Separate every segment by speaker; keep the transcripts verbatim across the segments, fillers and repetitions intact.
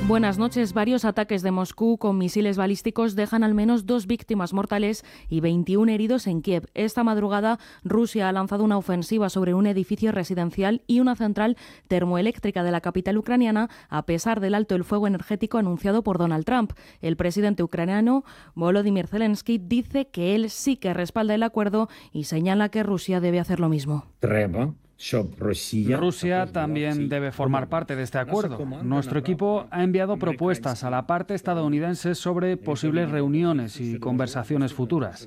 Speaker 1: Buenas noches. Varios ataques de Moscú con misiles balísticos dejan al menos dos víctimas mortales y veintiún heridos en Kiev. Esta madrugada, Rusia ha lanzado una ofensiva sobre un edificio residencial y una central termoeléctrica de la capital ucraniana, a pesar del alto el fuego energético anunciado por Donald Trump. El presidente ucraniano, Volodymyr Zelensky, dice que él sí que respalda el acuerdo y señala que Rusia debe hacer lo mismo.
Speaker 2: Treba. Rusia también debe formar parte de este acuerdo. Nuestro equipo ha enviado propuestas a la parte estadounidense sobre posibles reuniones y conversaciones futuras.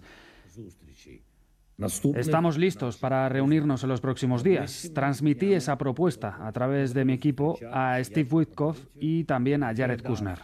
Speaker 2: Estamos listos para reunirnos en los próximos días. Transmití esa propuesta a través de mi equipo a Steve Witkoff y también a Jared Kushner.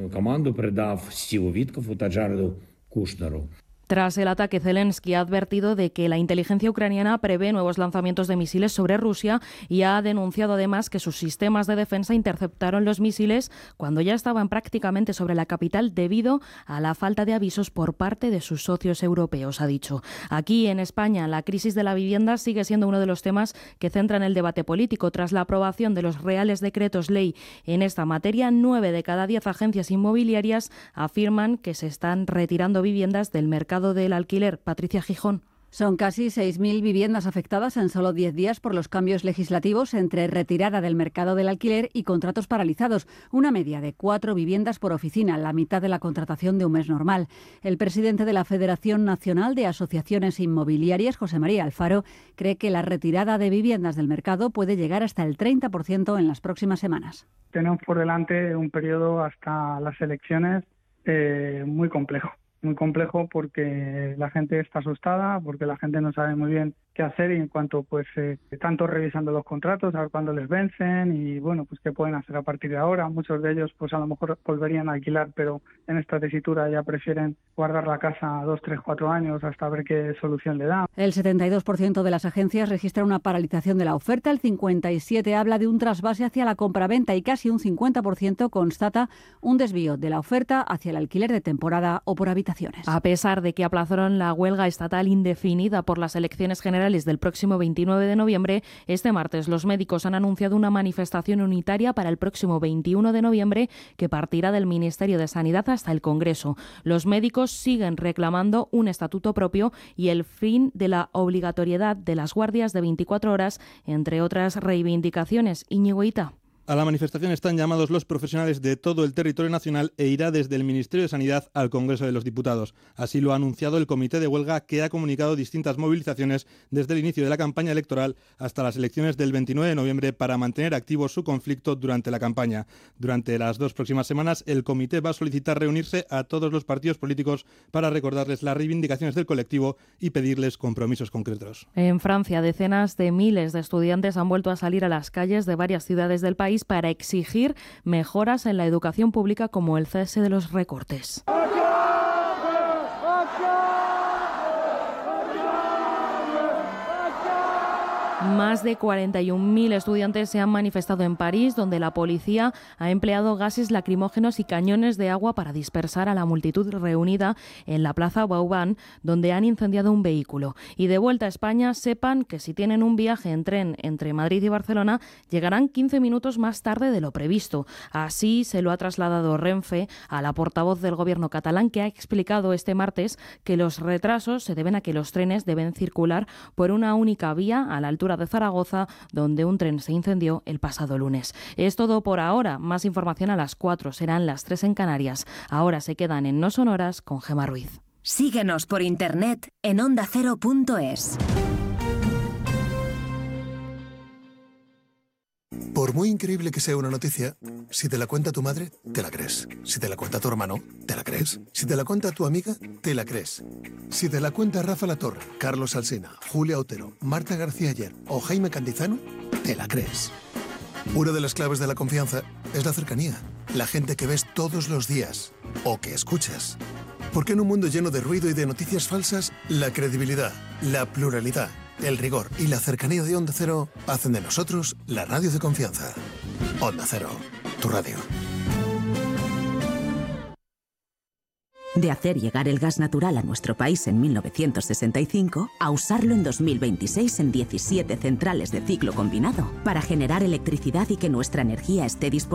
Speaker 1: Tras el ataque, Zelensky ha advertido de que la inteligencia ucraniana prevé nuevos lanzamientos de misiles sobre Rusia y ha denunciado además que sus sistemas de defensa interceptaron los misiles cuando ya estaban prácticamente sobre la capital debido a la falta de avisos por parte de sus socios europeos, ha dicho. Aquí en España, la crisis de la vivienda sigue siendo uno de los temas que centran el debate político. Tras la aprobación de los reales decretos ley en esta materia, nueve de cada diez agencias inmobiliarias afirman que se están retirando viviendas del mercado del alquiler. Patricia Gijón.
Speaker 3: Son casi seis mil viviendas afectadas en solo diez días por los cambios legislativos entre retirada del mercado del alquiler y contratos paralizados, una media de cuatro viviendas por oficina, la mitad de la contratación de un mes normal. El presidente de la Federación Nacional de Asociaciones Inmobiliarias, José María Alfaro, cree que la retirada de viviendas del mercado puede llegar hasta el treinta por ciento en las próximas semanas.
Speaker 4: Tenemos por delante un periodo hasta las elecciones eh, muy complejo. Muy complejo porque la gente está asustada, porque la gente no sabe muy bien qué hacer y en cuanto pues eh, tanto revisando los contratos, a ver cuándo les vencen y bueno, pues qué pueden hacer a partir de ahora. Muchos de ellos pues a lo mejor volverían a alquilar, pero en esta tesitura ya prefieren guardar la casa dos, tres, cuatro años hasta ver qué solución le dan.
Speaker 3: El setenta y dos por ciento de las agencias registra una paralización de la oferta, el cincuenta y siete por ciento habla de un trasvase hacia la compraventa y casi un cincuenta por ciento constata un desvío de la oferta hacia el alquiler de temporada o por habitaciones.
Speaker 1: A pesar de que aplazaron la huelga estatal indefinida por las elecciones generales del próximo veintinueve de noviembre, este martes los médicos han anunciado una manifestación unitaria para el próximo veintiuno de noviembre que partirá del Ministerio de Sanidad hasta el Congreso. Los médicos siguen reclamando un estatuto propio y el fin de la obligatoriedad de las guardias de veinticuatro horas, entre otras reivindicaciones. Íñigo Ita.
Speaker 5: A la manifestación están llamados los profesionales de todo el territorio nacional e irá desde el Ministerio de Sanidad al Congreso de los Diputados. Así lo ha anunciado el Comité de Huelga, que ha comunicado distintas movilizaciones desde el inicio de la campaña electoral hasta las elecciones del veintinueve de noviembre para mantener activo su conflicto durante la campaña. Durante las dos próximas semanas, el comité va a solicitar reunirse a todos los partidos políticos para recordarles las reivindicaciones del colectivo y pedirles compromisos concretos.
Speaker 1: En Francia, decenas de miles de estudiantes han vuelto a salir a las calles de varias ciudades del país para exigir mejoras en la educación pública como el cese de los recortes. Más de cuarenta y un mil estudiantes se han manifestado en París, donde la policía ha empleado gases lacrimógenos y cañones de agua para dispersar a la multitud reunida en la Plaza Vauban, donde han incendiado un vehículo. Y de vuelta a España, sepan que si tienen un viaje en tren entre Madrid y Barcelona, llegarán quince minutos más tarde de lo previsto. Así se lo ha trasladado Renfe a la portavoz del gobierno catalán, que ha explicado este martes que los retrasos se deben a que los trenes deben circular por una única vía a la altura de Zaragoza, donde un tren se incendió el pasado lunes. Es todo por ahora. Más información a las cuatro, serán las tres en Canarias. Ahora se quedan en No Sonoras con Gemma Ruiz.
Speaker 6: Síguenos por internet en onda cero punto es.
Speaker 7: Por muy increíble que sea una noticia, si te la cuenta tu madre, te la crees. Si te la cuenta tu hermano, te la crees. Si te la cuenta tu amiga, te la crees. Si te la cuenta Rafa Latorre, Carlos Alsina, Julia Otero, Marta García Ayer o Jaime Cantizano, te la crees. Una de las claves de la confianza es la cercanía. La gente que ves todos los días o que escuchas. Porque en un mundo lleno de ruido y de noticias falsas, la credibilidad, la pluralidad, el rigor y la cercanía de Onda Cero hacen de nosotros la radio de confianza. Onda Cero, tu radio.
Speaker 6: De hacer llegar el gas natural a nuestro país en mil novecientos sesenta y cinco a usarlo en dos mil veintiséis en diecisiete centrales de ciclo combinado para generar electricidad y que nuestra energía esté disponible